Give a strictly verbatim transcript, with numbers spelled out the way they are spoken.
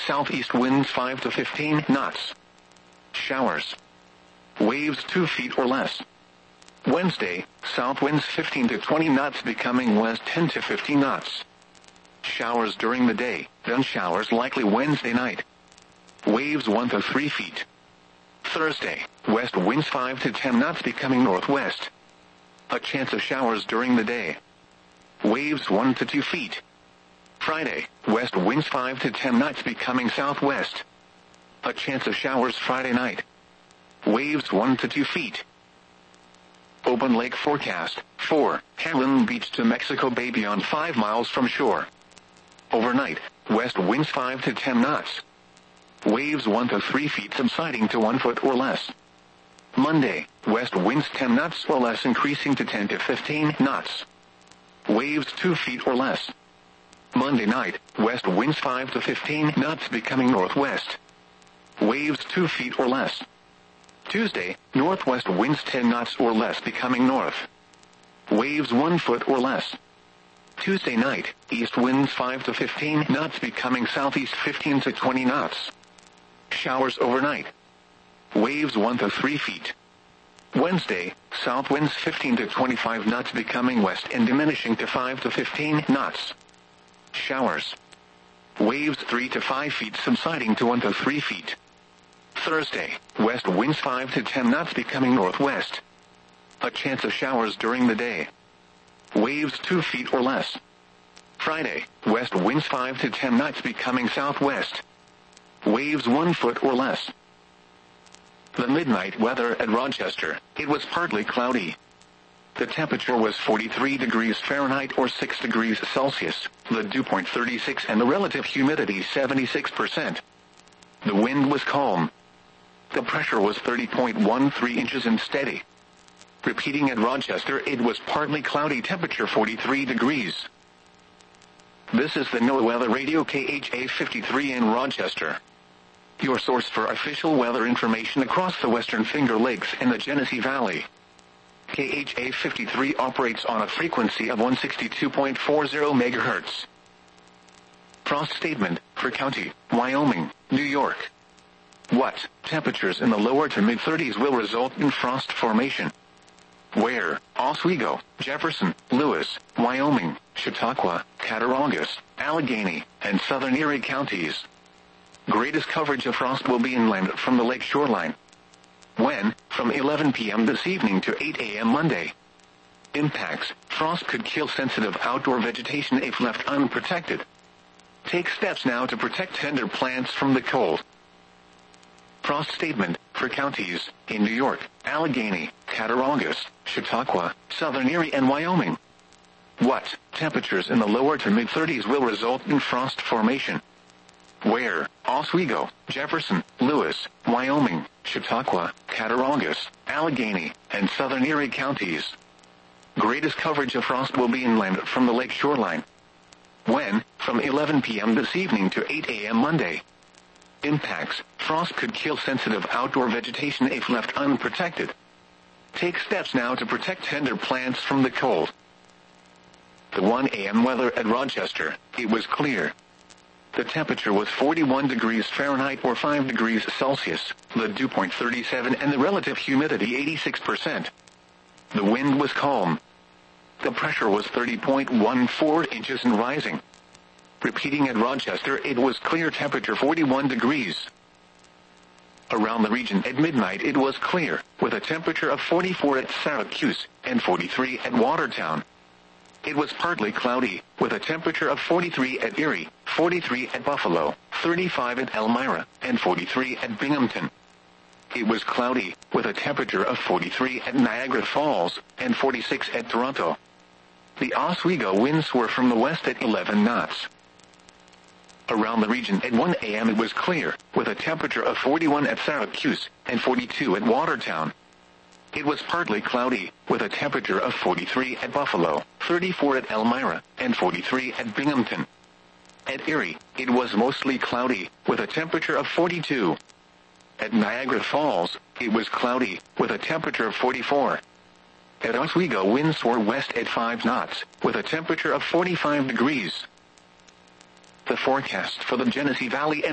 southeast winds five to fifteen knots. Showers. Waves two feet or less. Wednesday, south winds fifteen to twenty knots becoming west ten to fifteen knots. Showers during the day, then showers likely Wednesday night. Waves one to three feet. Thursday, west winds five to ten knots becoming northwest. A chance of showers during the day. Waves one to two feet. Friday, west winds five to ten knots becoming southwest. A chance of showers Friday night. Waves one to two feet. Open lake forecast, four, Heron Beach to Mexico Bay beyond five miles from shore. Overnight, west winds five to ten knots. Waves one to three feet subsiding to one foot or less. Monday, west winds ten knots or less increasing to ten to fifteen knots. Waves two feet or less. Monday night, west winds five to fifteen knots becoming northwest. Waves two feet or less. Tuesday, northwest winds ten knots or less becoming north. Waves one foot or less. Tuesday night, east winds five to fifteen knots becoming southeast fifteen to twenty knots. Showers overnight. Waves one to three feet. Wednesday, south winds fifteen to twenty-five knots becoming west and diminishing to five to fifteen knots. Showers. Waves three to five feet subsiding to one to three feet. Thursday, west winds five to ten knots becoming northwest. A chance of showers during the day. Waves two feet or less. Friday, west winds five to ten knots becoming southwest. Waves one foot or less. The midnight weather at Rochester, it was partly cloudy. The temperature was forty-three degrees Fahrenheit or six degrees Celsius, the dew point thirty-six and the relative humidity seventy-six percent. The wind was calm. The pressure was thirty point one three inches and steady. Repeating at Rochester, it was partly cloudy, temperature forty-three degrees. This is the NOAA Weather Radio K H A fifty-three in Rochester. Your source for official weather information across the Western Finger Lakes and the Genesee Valley. K H A fifty-three operates on a frequency of one sixty-two point four zero megahertz. Frost statement for County, Wyoming, New York. What temperatures in the lower to mid thirties will result in frost formation? Where? Oswego, Jefferson, Lewis, Wyoming, Chautauqua, Cattaraugus, Allegheny, and southern Erie counties. Greatest coverage of frost will be inland from the lake shoreline. When? From eleven p.m. this evening to eight a.m. Monday. Impacts. Frost could kill sensitive outdoor vegetation if left unprotected. Take steps now to protect tender plants from the cold. Frost statement for counties in New York, Allegheny, Cattaraugus, Chautauqua, southern Erie, and Wyoming. What temperatures in the lower to mid thirties will result in frost formation? Where? Oswego, Jefferson, Lewis, Wyoming, Chautauqua, Cattaraugus, Allegheny, and southern Erie counties. Greatest coverage of frost will be inland from the lake shoreline. When? From eleven p.m. this evening to eight a.m. Monday. Impacts. Frost could kill sensitive outdoor vegetation if left unprotected. Take steps now to protect tender plants from the cold. The one a.m. weather at Rochester, it was clear. The temperature was forty-one degrees Fahrenheit or five degrees Celsius, the dew point thirty-seven and the relative humidity eighty-six percent. The wind was calm. The pressure was thirty point one four inches and rising. Repeating at Rochester, it was clear, temperature forty-one degrees. Around the region at midnight it was clear, with a temperature of forty-four at Syracuse and forty-three at Watertown. It was partly cloudy, with a temperature of forty-three at Erie, forty-three at Buffalo, thirty-five at Elmira, and forty-three at Binghamton. It was cloudy, with a temperature of forty-three at Niagara Falls, and forty-six at Toronto. The Oswego winds were from the west at eleven knots. Around the region at one a.m. it was clear, with a temperature of forty-one at Syracuse, and forty-two at Watertown. It was partly cloudy, with a temperature of forty-three at Buffalo, thirty-four at Elmira, and forty-three at Binghamton. At Erie, it was mostly cloudy, with a temperature of forty-two. At Niagara Falls, it was cloudy, with a temperature of forty-four. At Oswego, winds were west at five knots, with a temperature of forty-five degrees. The forecast for the Genesee Valley and